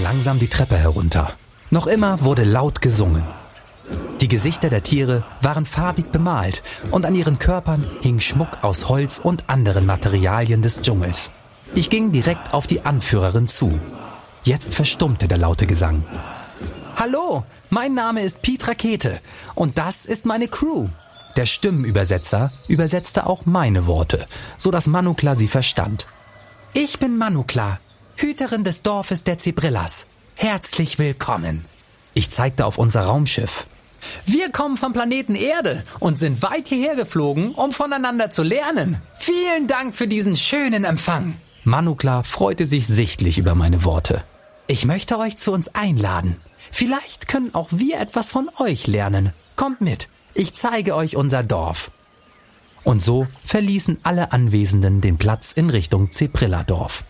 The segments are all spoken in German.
langsam die Treppe herunter. Noch immer wurde laut gesungen. Die Gesichter der Tiere waren farbig bemalt und an ihren Körpern hing Schmuck aus Holz und anderen Materialien des Dschungels. Ich ging direkt auf die Anführerin zu. Jetzt verstummte der laute Gesang. Hallo, mein Name ist Piet Rakete und das ist meine Crew. Der Stimmenübersetzer übersetzte auch meine Worte, so dass Manukla sie verstand. Ich bin Manukla, Hüterin des Dorfes der Zebrillas. Herzlich willkommen. Ich zeigte auf unser Raumschiff. Wir kommen vom Planeten Erde und sind weit hierher geflogen, um voneinander zu lernen. Vielen Dank für diesen schönen Empfang. Manukla freute sich sichtlich über meine Worte. Ich möchte euch zu uns einladen. Vielleicht können auch wir etwas von euch lernen. Kommt mit, ich zeige euch unser Dorf. Und so verließen alle Anwesenden den Platz in Richtung Zebrilla-Dorf.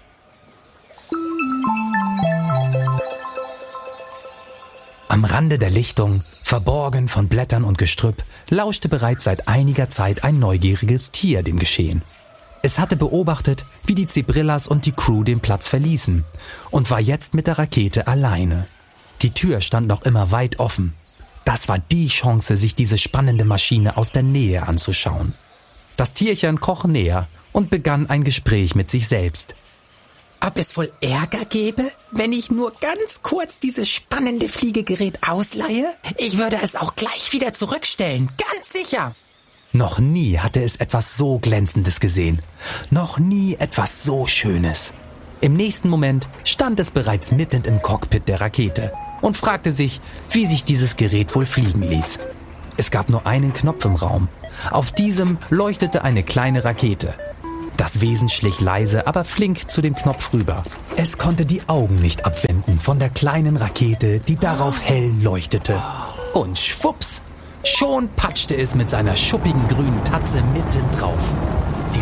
Am Rande der Lichtung, verborgen von Blättern und Gestrüpp, lauschte bereits seit einiger Zeit ein neugieriges Tier dem Geschehen. Es hatte beobachtet, wie die Zebrillas und die Crew den Platz verließen und war jetzt mit der Rakete alleine. Die Tür stand noch immer weit offen. Das war die Chance, sich diese spannende Maschine aus der Nähe anzuschauen. Das Tierchen kroch näher und begann ein Gespräch mit sich selbst. Ob es wohl Ärger gäbe, wenn ich nur ganz kurz dieses spannende Fliegegerät ausleihe? Ich würde es auch gleich wieder zurückstellen, ganz sicher. Noch nie hatte es etwas so Glänzendes gesehen. Noch nie etwas so Schönes. Im nächsten Moment stand es bereits mitten im Cockpit der Rakete und fragte sich, wie sich dieses Gerät wohl fliegen ließ. Es gab nur einen Knopf im Raum. Auf diesem leuchtete eine kleine Rakete. Das Wesen schlich leise, aber flink zu dem Knopf rüber. Es konnte die Augen nicht abwenden von der kleinen Rakete, die darauf hell leuchtete. Und schwupps, schon patschte es mit seiner schuppigen grünen Tatze mitten drauf.